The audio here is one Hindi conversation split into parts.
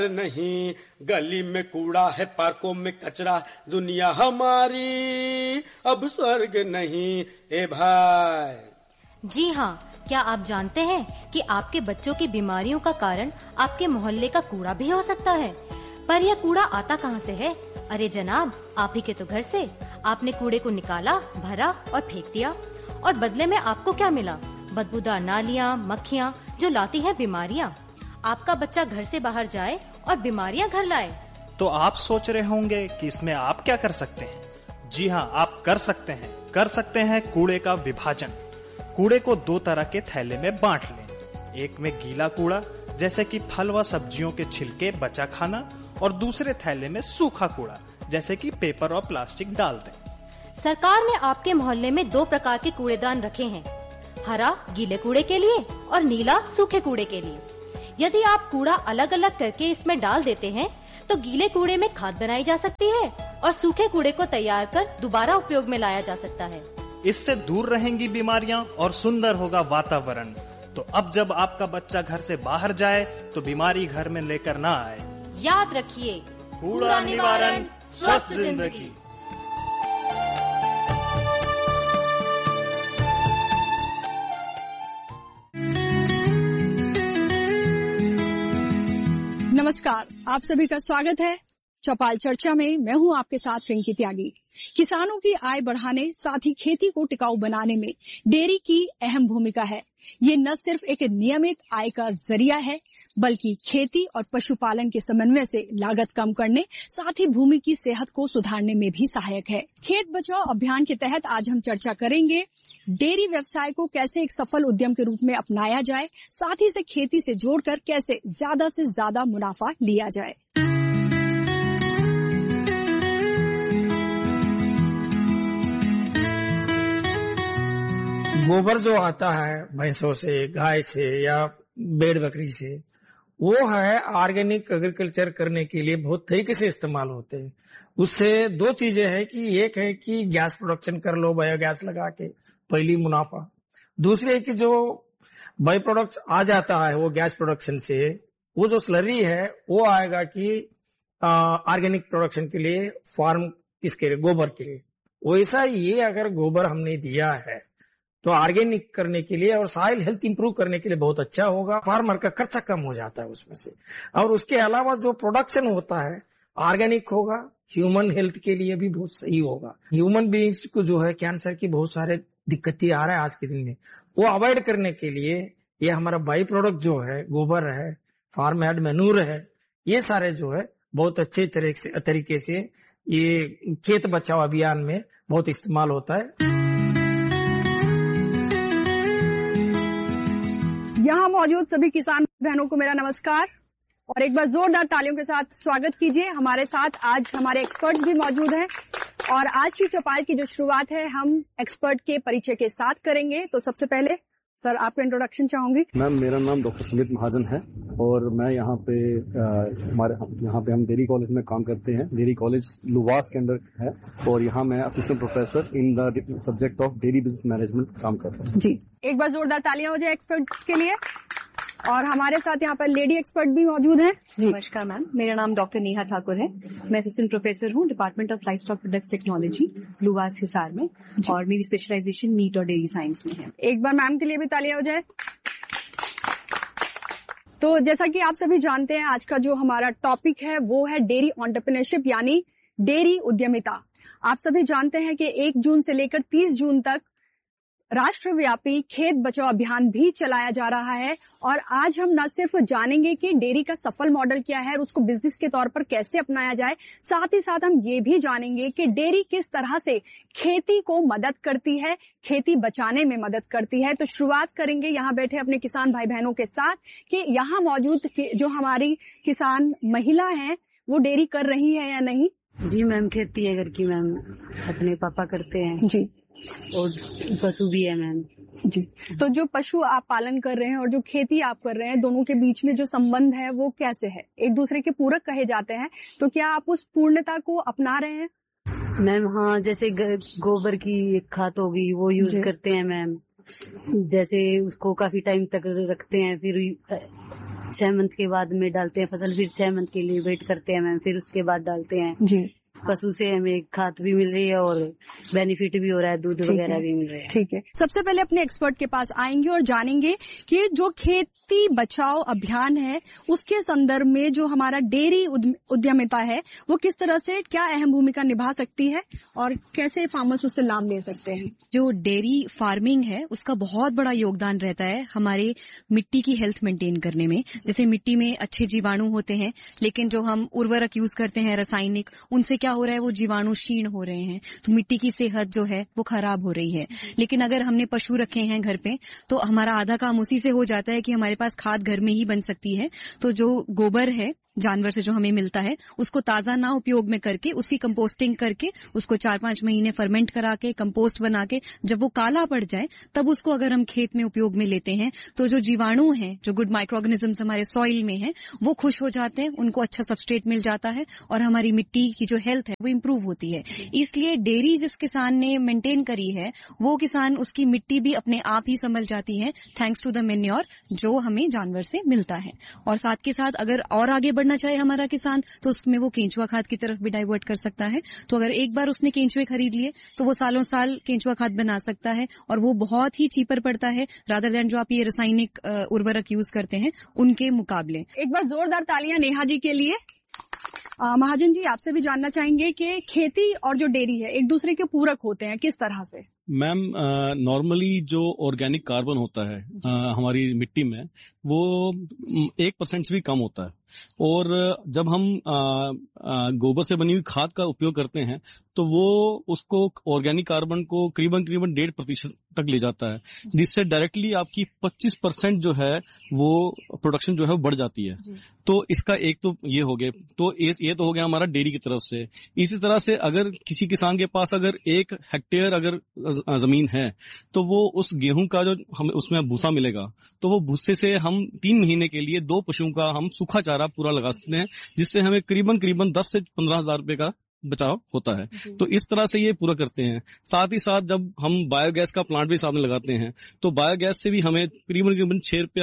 नहीं, गली में कूड़ा है, पार्कों में कचरा, दुनिया हमारी अब स्वर्ग नहीं। ए भाई। जी हाँ, क्या आप जानते हैं कि आपके बच्चों की बीमारियों का कारण आपके मोहल्ले का कूड़ा भी हो सकता है? पर यह कूड़ा आता कहाँ से है? अरे जनाब, आप ही के तो घर से। आपने कूड़े को निकाला, भरा और फेंक दिया, और बदले में आपको क्या मिला? बदबूदार नालियाँ, मक्खियाँ जो लाती है बीमारियाँ। आपका बच्चा घर से बाहर जाए और बीमारियां घर लाए। तो आप सोच रहे होंगे कि इसमें आप क्या कर सकते हैं। जी हाँ, आप कर सकते हैं कूड़े का विभाजन। कूड़े को 2 तरह के थैले में बांट लें। एक में गीला कूड़ा जैसे कि फल व सब्जियों के छिलके, बचा खाना, और दूसरे थैले में सूखा कूड़ा जैसे कि पेपर और प्लास्टिक डाल दें। सरकार ने आपके मोहल्ले में 2 प्रकार के कूड़ेदान रखे हैं, हरा गीले कूड़े के लिए और नीला सूखे कूड़े के लिए। यदि आप कूड़ा अलग अलग करके इसमें डाल देते हैं तो गीले कूड़े में खाद बनाई जा सकती है और सूखे कूड़े को तैयार कर दोबारा उपयोग में लाया जा सकता है। इससे दूर रहेंगी बीमारियां और सुंदर होगा वातावरण। तो अब जब आपका बच्चा घर से बाहर जाए तो बीमारी घर में लेकर ना आए। याद रखिए, कूड़ा निवारण स्वस्थ जिंदगी। नमस्कार, आप सभी का स्वागत है चौपाल चर्चा में। मैं हूं आपके साथ रिंकी त्यागी। किसानों की आय बढ़ाने, साथ ही खेती को टिकाऊ बनाने में डेयरी की अहम भूमिका है। ये न सिर्फ एक नियमित आय का जरिया है, बल्कि खेती और पशुपालन के समन्वय से लागत कम करने, साथ ही भूमि की सेहत को सुधारने में भी सहायक है। खेत बचाओ अभियान के तहत आज हम चर्चा करेंगे डेयरी व्यवसाय को कैसे एक सफल उद्यम के रूप में अपनाया जाए, साथ ही इसे खेती से जोड़कर कैसे ज्यादा से ज्यादा मुनाफा लिया जाए। गोबर जो आता है भैंसों से, गाय से या भेड़ बकरी से, वो है ऑर्गेनिक एग्रीकल्चर करने के लिए बहुत तरीके से इस्तेमाल होते हैं। उससे 2 चीजें हैं कि एक है कि गैस प्रोडक्शन कर लो, बायोगैस लगा के, पहली मुनाफा। दूसरी है कि जो बाई प्रोडक्ट्स आ जाता है वो गैस प्रोडक्शन से, वो जो स्लरी है वो आएगा कि ऑर्गेनिक प्रोडक्शन के लिए, फार्म इसके लिए, गोबर के लिए। वैसा ये अगर गोबर हमने दिया है तो ऑर्गेनिक करने के लिए और सॉइल हेल्थ इंप्रूव करने के लिए बहुत अच्छा होगा। फार्मर का खर्चा कम हो जाता है उसमें से, और उसके अलावा जो प्रोडक्शन होता है ऑर्गेनिक होगा, ह्यूमन हेल्थ के लिए भी बहुत सही होगा। ह्यूमन बीइंग्स को जो है कैंसर की बहुत सारे दिक्कतें आ रहा है आज के दिन में, वो अवॉइड करने के लिए ये हमारा बाई प्रोडक्ट जो है, गोबर है, फार्म एड मैन्यूर है, ये सारे जो है बहुत अच्छे तरीके से ये खेत बचाओ अभियान में बहुत इस्तेमाल होता है। यहाँ मौजूद सभी किसान बहनों को मेरा नमस्कार, और एक बार जोरदार तालियों के साथ स्वागत कीजिए। हमारे साथ आज हमारे एक्सपर्ट्स भी मौजूद हैं, और आज की चौपाल की जो शुरुआत है हम एक्सपर्ट के परिचय के साथ करेंगे। तो सबसे पहले सर आपका इंट्रोडक्शन चाहूंगी। मैम, मेरा नाम डॉक्टर सुमित महाजन है और मैं यहाँ पे हम डेयरी कॉलेज में काम करते हैं। डेयरी कॉलेज लुवास के अंदर है और यहाँ मैं assistant professor in the subject of dairy business management काम करता हूँ। जी, एक बार जोरदार तालियां हो जाए एक्सपर्ट के लिए। और हमारे साथ यहाँ पर लेडी एक्सपर्ट भी मौजूद हैं। नमस्कार मैम, मेरा नाम डॉक्टर नेहा ठाकुर है। मैं असिस्टेंट प्रोफेसर हूँ department of life stock products technology, LUVAS Hisar में, और मेरी स्पेशलाइजेशन मीट और डेयरी साइंस में है। एक बार मैम के लिए भी तालियां हो जाए। तो जैसा कि आप सभी जानते हैं, आज का जो हमारा टॉपिक है वो है डेयरी एंटरप्रेन्योरशिप, यानी डेयरी उद्यमिता। आप सभी जानते हैं कि 1 जून से लेकर 30 जून तक राष्ट्रव्यापी खेत बचाओ अभियान भी चलाया जा रहा है, और आज हम न सिर्फ जानेंगे कि डेयरी का सफल मॉडल क्या है और उसको बिजनेस के तौर पर कैसे अपनाया जाए, साथ ही साथ हम ये भी जानेंगे कि डेयरी किस तरह से खेती को मदद करती है, खेती बचाने में मदद करती है। तो शुरुआत करेंगे यहाँ बैठे अपने किसान भाई बहनों के साथ कि यहाँ मौजूद जो हमारी किसान महिला हैं वो डेयरी कर रही है या नहीं। जी मैम, खेती है घर की मैम, अपने पापा करते हैं जी, और पशु भी है मैम जी। तो जो पशु आप पालन कर रहे हैं और जो खेती आप कर रहे हैं, दोनों के बीच में जो संबंध है वो कैसे है? एक दूसरे के पूरक कहे जाते हैं, तो क्या आप उस पूर्णता को अपना रहे हैं? मैम हाँ, जैसे गोबर की खाद होगी वो यूज करते हैं मैम, जैसे उसको काफी टाइम तक रखते हैं, फिर 6 मंथ के बाद में डालते हैं फसल, फिर 6 मंथ के लिए वेट करते हैं मैम, फिर उसके बाद डालते हैं जी। पशु से हमें खाद भी मिल रही है और बेनिफिट भी हो रहा है, दूध वगैरह भी मिल रहा है। ठीक है, सबसे पहले अपने एक्सपर्ट के पास आएंगे और जानेंगे कि जो खेती बचाओ अभियान है उसके संदर्भ में जो हमारा डेयरी उद्यमिता है वो किस तरह से क्या अहम भूमिका निभा सकती है और कैसे फार्मर्स उससे लाभ ले सकते हैं। जो डेयरी फार्मिंग है उसका बहुत बड़ा योगदान रहता है हमारे मिट्टी की हेल्थ मेंटेन करने में। जैसे मिट्टी में अच्छे जीवाणु होते हैं, लेकिन जो हम उर्वरक यूज करते हैं रासायनिक, उनसे क्या हो रहा है, वो जीवाणु क्षीण हो रहे हैं, तो मिट्टी की सेहत जो है वो खराब हो रही है। लेकिन अगर हमने पशु रखे हैं घर पे तो हमारा आधा काम उसी से हो जाता है कि हमारे पास खाद घर में ही बन सकती है। तो जो गोबर है जानवर से जो हमें मिलता है उसको ताजा ना उपयोग में करके उसकी कंपोस्टिंग करके उसको 4-5 महीने फर्मेंट करा के कंपोस्ट बना के जब वो काला पड़ जाए तब उसको अगर हम खेत में उपयोग में लेते हैं तो जो जीवाणु हैं, जो गुड माइक्रो ऑर्गेनिजम्स हमारे सॉइल में हैं, वो खुश हो जाते हैं, उनको अच्छा सबस्ट्रेट मिल जाता है और हमारी मिट्टी की जो हेल्थ है वो इम्प्रूव होती है। इसलिए डेयरी जिस किसान ने मेंटेन करी है वो किसान उसकी मिट्टी भी अपने आप ही संभल जाती है थैंक्स टू द मेन्योर जो हमें जानवर से मिलता है। और साथ के साथ अगर और आगे बढ़ना चाहे हमारा किसान तो उसमें वो केंचुआ खाद की तरफ भी डाइवर्ट कर सकता है। तो अगर एक बार उसने केंचुए खरीद लिए तो वो सालों साल केंचुआ खाद बना सकता है और वो बहुत ही चीपर पड़ता है रादर देन जो आप ये रासायनिक उर्वरक यूज करते हैं उनके मुकाबले। एक बार जोरदार तालियां नेहा जी के लिए। महाजन जी, आपसे भी जानना चाहेंगे कि खेती और जो डेयरी है एक दूसरे के पूरक होते हैं, किस तरह से? मैम, नॉर्मली जो ऑर्गेनिक कार्बन होता है हमारी मिट्टी में वो 1% से भी कम होता है और जब हम गोबर से बनी हुई खाद का उपयोग करते हैं तो वो उसको ऑर्गेनिक कार्बन को करीबन 1.5% तक ले जाता है, जिससे डायरेक्टली आपकी 25% जो है वो प्रोडक्शन जो है वो बढ़ जाती है। तो इसका एक तो ये हो गया, तो ये तो हो गया हमारा डेयरी की तरफ से। इसी तरह से अगर किसी किसान के पास अगर 1 हेक्टेयर अगर जमीन है तो वो उस गेहूं का जो हमें उसमें भूसा मिलेगा तो वो भूसे से हम 3 महीने के लिए 2 पशुओं का हम सूखा चारा पूरा लगा सकते हैं, जिससे हमें करीबन 10 से 15 हजार रुपए का बचाव होता है। तो इस तरह से ये पूरा करते हैं। साथ ही साथ जब हम बायोगैस का प्लांट भी सामने लगाते हैं तो बायोगैस से भी हमें करीबन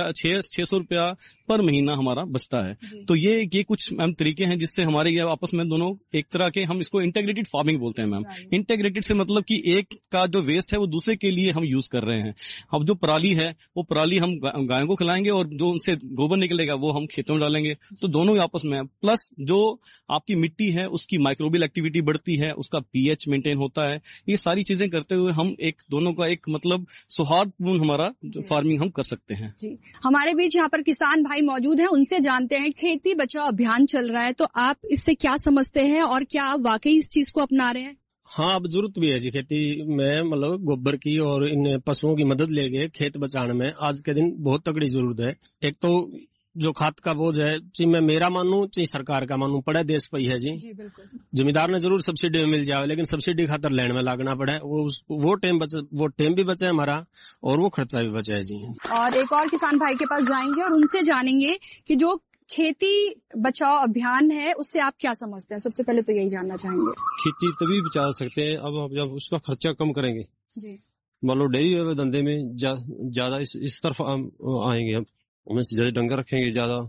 600 रुपया पर महीना हमारा बचता है। तो ये कुछ मैम तरीके हैं जिससे हमारे ये आपस में दोनों एक तरह के, हम इसको इंटीग्रेटेड फार्मिंग बोलते हैं मैम। इंटीग्रेटेड से मतलब कि एक का जो वेस्ट है वो दूसरे के लिए हम यूज कर रहे हैं। अब जो पराली है वो पराली हम गायों को खिलाएंगे और जो उनसे गोबर निकलेगा वो हम खेतों में डालेंगे, तो दोनों ही आपस में। प्लस जो आपकी मिट्टी है उसकी माइक्रोबियल एक्टिविटी बढ़ती है, उसका पीएच मेंटेन होता है। ये सारी चीजें करते हुए हम दोनों का एक मतलब सौहार्दपूर्ण हमारा फार्मिंग हम कर सकते हैं। जी, हमारे बीच यहाँ पर किसान भाई मौजूद हैं, उनसे जानते हैं खेती बचाओ अभियान चल रहा है तो आप इससे क्या समझते हैं और क्या आप वाकई इस चीज को अपना रहे हैं? हाँ, अब जरूरत भी है जी खेती में, मतलब गोबर की और इन पशुओं की मदद लेके खेत बचाने में आज के दिन बहुत तगड़ी जरूरत है। एक तो जो खाद का बोझ है, चाहे मैं मेरा मानूं चाहे सरकार का मानूं, पड़े देश पे है जी। जमींदार ने जरूर सब्सिडी में मिल जाए, लेकिन सब्सिडी खातर लैंड में लागना पड़े, वो टाइम भी बचे हमारा और वो खर्चा भी बचे है जी। और एक और किसान भाई के पास जाएंगे और उनसे जानेंगे कि जो खेती बचाओ अभियान है उससे आप क्या समझते हैं। सबसे पहले तो यही जानना चाहेंगे। खेती तभी बचा सकते हैं अब जब उसका खर्चा कम करेंगे जी। मान लो डेयरी और धंधे में ज्यादा इस तरफ आएंगे, हम ज्यादा डंगर रखेंगे ज्यादा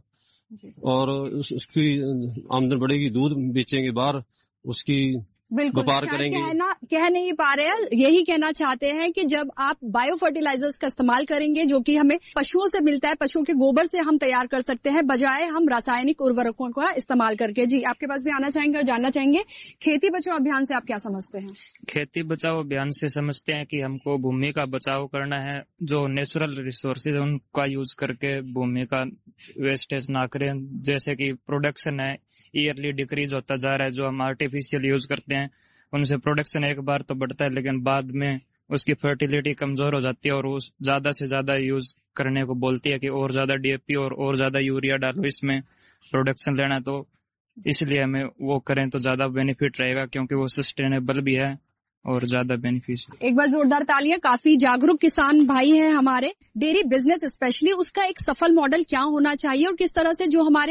और उसकी आमदन बढ़ेगी, दूध बेचेंगे बाहर, उसकी व्यापार करेंगे। कह नहीं पा रहे हैं, यही कहना चाहते हैं कि जब आप बायो फर्टिलाइजर्स का इस्तेमाल करेंगे जो कि हमें पशुओं से मिलता है, पशुओं के गोबर से हम तैयार कर सकते हैं बजाय हम रासायनिक उर्वरकों का इस्तेमाल करके। जी, आपके पास भी आना चाहेंगे और जानना चाहेंगे खेती बचाओ अभियान से आप क्या समझते हैं? खेती बचाओ अभियान से समझते हैं कि हमको भूमि का बचाव करना है, जो नेचुरल रिसोर्सेज है उनका यूज करके भूमि का वेस्टेज ना करें। जैसे कि प्रोडक्शन है ईयरली डिक्रीज होता जा रहा है, जो हम आर्टिफिशियल यूज करते हैं उनसे प्रोडक्शन एक बार तो बढ़ता है लेकिन बाद में उसकी फर्टिलिटी कमजोर हो जाती है और वो ज्यादा से ज्यादा यूज करने को बोलती है कि और ज्यादा डीएपी और ज्यादा यूरिया डालो इसमें प्रोडक्शन लेना है। तो इसलिए हमें वो करें तो ज्यादा बेनिफिट रहेगा क्योंकि वो सस्टेनेबल भी है और ज्यादा बेनिफिशियल। एक बार जोरदार तालियां। काफी जागरूक किसान भाई हैं हमारे। डेयरी बिजनेस स्पेशली उसका एक सफल मॉडल क्या होना चाहिए और किस तरह से जो हमारे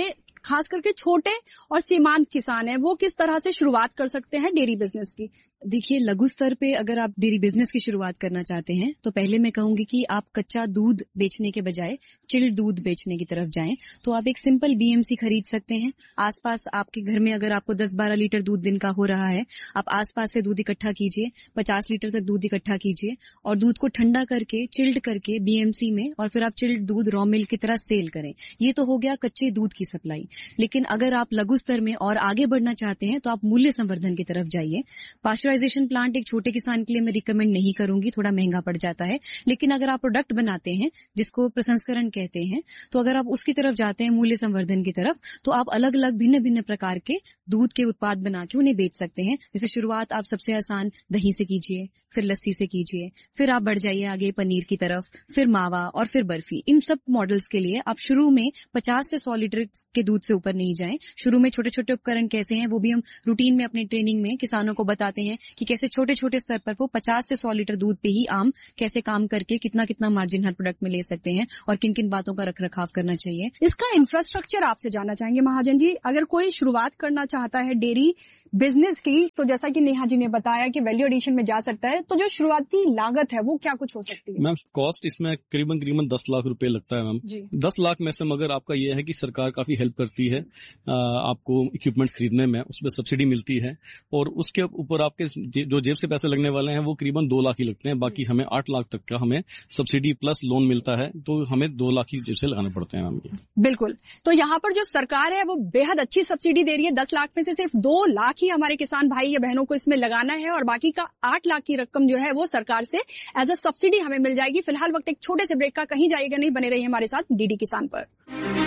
खास करके छोटे और सीमांत किसान हैं, वो किस तरह से शुरुआत कर सकते हैं डेयरी बिजनेस की? देखिए, लघु स्तर पे अगर आप डेयरी बिजनेस की शुरुआत करना चाहते हैं तो पहले मैं कहूंगी कि आप कच्चा दूध बेचने के बजाय चिल्ड दूध बेचने की तरफ जाएं। तो आप एक सिंपल बीएमसी खरीद सकते हैं। आसपास आपके घर में अगर आपको 10-12 लीटर दूध दिन का हो रहा है, आप आसपास से दूध इकट्ठा कीजिए, 50 लीटर तक दूध इकट्ठा कीजिए और दूध को ठंडा करके चिल्ड करके बीएमसी में, और फिर आप चिल्ड दूध रॉ मिल्क की तरह सेल करें। ये तो हो गया कच्चे दूध की सप्लाई। लेकिन अगर आप लघु स्तर में और आगे बढ़ना चाहते हैं तो आप मूल्य संवर्धन की तरफ जाइए। पाश्चराइजेशन प्लांट एक छोटे किसान के लिए मैं रिकमेंड नहीं करूंगी, थोड़ा महंगा पड़ जाता है। लेकिन अगर आप प्रोडक्ट बनाते हैं जिसको प्रसंस्करण कहते हैं, तो अगर आप उसकी तरफ जाते हैं मूल्य संवर्धन की तरफ, तो आप अलग अलग भिन्न भिन्न प्रकार के दूध के उत्पाद बना के उन्हें बेच सकते हैं। जैसे शुरुआत आप सबसे आसान दही से कीजिए, फिर लस्सी से कीजिए, फिर आप बढ़ जाइए आगे पनीर की तरफ, फिर मावा और फिर बर्फी। इन सब मॉडल्स के लिए आप शुरू में 50 से 100 लीटर के दूध से ऊपर नहीं जाएं। शुरू में छोटे छोटे उपकरण कैसे हैं वो भी हम रूटीन में अपनी ट्रेनिंग में किसानों को बताते हैं कि कैसे छोटे छोटे स्तर पर वो 50 से 100 लीटर दूध पे ही आम कैसे काम करके कितना कितना मार्जिन हर प्रोडक्ट में ले सकते हैं और किन किन बातों का रखरखाव करना चाहिए। इसका इंफ्रास्ट्रक्चर आपसे जानना चाहेंगे महाजन जी। अगर कोई शुरुआत करना चाहता है डेयरी बिजनेस की, तो जैसा कि नेहा जी ने बताया कि वैल्यू एडिशन में जा सकता है, तो जो शुरुआती लागत है वो क्या कुछ हो सकती है? मैम, कॉस्ट इसमें करीबन 10 लाख रुपए लगता है मैम। 10 लाख में से मगर आपका ये है कि सरकार काफी हेल्प करती है आपको इक्विपमेंट्स खरीदने में, उसमें सब्सिडी मिलती है और उसके ऊपर आपके जो जेब से पैसे लगने वाले हैं वो करीबन 2 लाख ही लगते हैं। बाकी हमें 8 लाख तक का हमें सब्सिडी प्लस लोन मिलता है, तो हमें 2 लाख ही जेब से लगाने पड़ते हैं मैम। बिल्कुल। तो यहाँ पर जो सरकार है वो बेहद अच्छी सब्सिडी दे रही है। 10 लाख में से सिर्फ 2 लाख ही हमारे किसान भाई या बहनों को इसमें लगाना है और बाकी का 8 लाख की रकम जो है वो सरकार से एज अ सब्सिडी हमें मिल जाएगी। फिलहाल वक्त एक छोटे से ब्रेक का, कहीं जाइएगा नहीं, बने रहिए हमारे साथ डीडी किसान पर।